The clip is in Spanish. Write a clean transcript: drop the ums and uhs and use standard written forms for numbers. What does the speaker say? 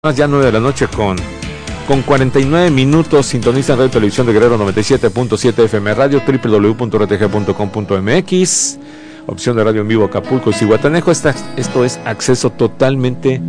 Ya 9 de la noche con 49 minutos. Sintonizan Radio Televisión de Guerrero 97.7 FM Radio, www.rtg.com.mx, opción de radio en vivo Acapulco y Zihuatanejo. Esto es acceso totalmente